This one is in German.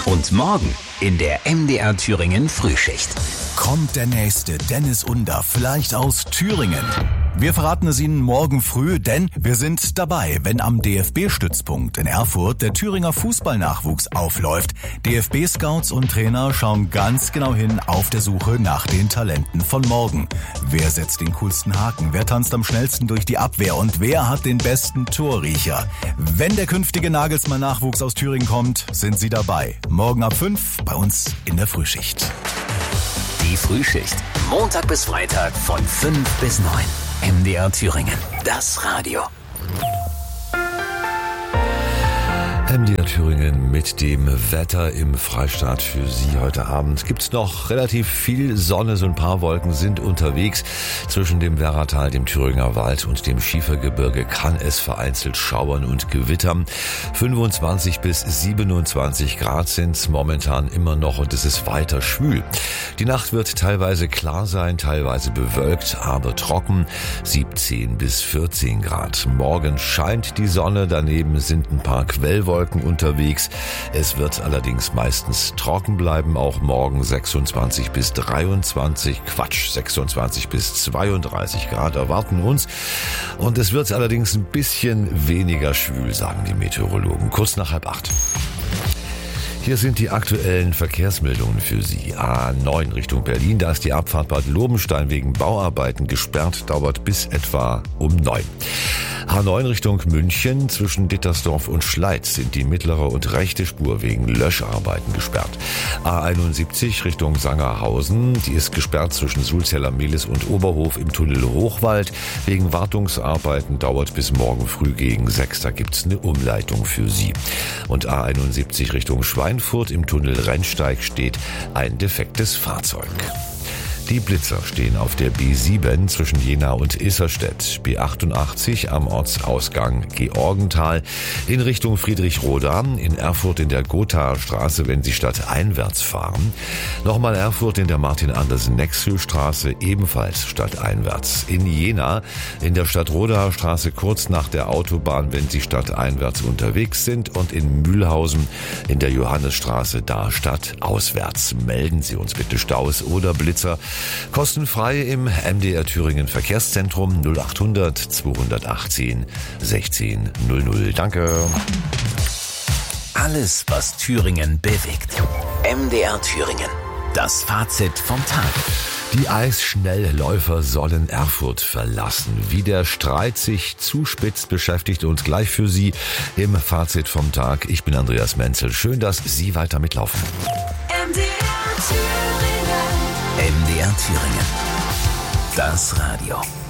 Und morgen in der MDR Thüringen Frühschicht. Kommt der nächste Dennis Under, vielleicht aus Thüringen? Wir verraten es Ihnen morgen früh, denn wir sind dabei, wenn am DFB-Stützpunkt in Erfurt der Thüringer Fußballnachwuchs aufläuft. DFB-Scouts und Trainer schauen ganz genau hin auf der Suche nach den Talenten von morgen. Wer setzt den coolsten Haken? Wer tanzt am schnellsten durch die Abwehr? Und wer hat den besten Torriecher? Wenn der künftige Nagelsmann-Nachwuchs aus Thüringen kommt, sind Sie dabei. Morgen ab 5 bei uns in der Frühschicht. Die Frühschicht. Montag bis Freitag von 5 bis 9. MDR Thüringen. Das Radio. MDR Thüringen mit dem Wetter im Freistaat für Sie heute Abend. Gibt's noch relativ viel Sonne, so ein paar Wolken sind unterwegs. Zwischen dem Werratal, dem Thüringer Wald und dem Schiefergebirge kann es vereinzelt schauern und gewittern. 25 bis 27 Grad sind's momentan immer noch und es ist weiter schwül. Die Nacht wird teilweise klar sein, teilweise bewölkt, aber trocken. 17 bis 14 Grad. Morgen scheint die Sonne, daneben sind ein paar Quellwolken unterwegs. Es wird allerdings meistens trocken bleiben, auch morgen 26 bis 32 bis 32 Grad erwarten uns. Und es wird allerdings ein bisschen weniger schwül, sagen die Meteorologen. Kurz nach 7:30. Hier sind die aktuellen Verkehrsmeldungen für Sie. A9 Richtung Berlin, da ist die Abfahrt Bad Lobenstein wegen Bauarbeiten gesperrt, dauert bis etwa um 9. A9 Richtung München, zwischen Dittersdorf und Schleiz sind die mittlere und rechte Spur wegen Löscharbeiten gesperrt. A71 Richtung Sangerhausen, die ist gesperrt zwischen Sulzeller Mehlis und Oberhof im Tunnel Hochwald. Wegen Wartungsarbeiten dauert bis morgen früh gegen 6, da gibt's eine Umleitung für Sie. Und A71 Richtung Schweinfurt im Tunnel Rennsteig steht ein defektes Fahrzeug. Die Blitzer stehen auf der B7 zwischen Jena und Isserstedt, B88 am Ortsausgang Georgenthal in Richtung Friedrichroda, in Erfurt in der Gothaer Straße, wenn Sie stadteinwärts fahren. Nochmal Erfurt in der Martin-Andersen-Nexhüll-Straße, ebenfalls stadteinwärts. In Jena in der Stadtrodaer Straße kurz nach der Autobahn, wenn Sie stadteinwärts unterwegs sind. Und in Mühlhausen in der Johannesstraße, da stadtauswärts. Melden Sie uns bitte Staus oder Blitzer. Kostenfrei im MDR Thüringen Verkehrszentrum 0800 218 16 00. Danke. Alles, was Thüringen bewegt. MDR Thüringen. Das Fazit vom Tag. Die Eisschnellläufer sollen Erfurt verlassen. Wie der Streit sich zuspitzt, beschäftigt uns gleich für Sie im Fazit vom Tag. Ich bin Andreas Menzel. Schön, dass Sie weiter mitlaufen. MDR Thüringen. Das Radio.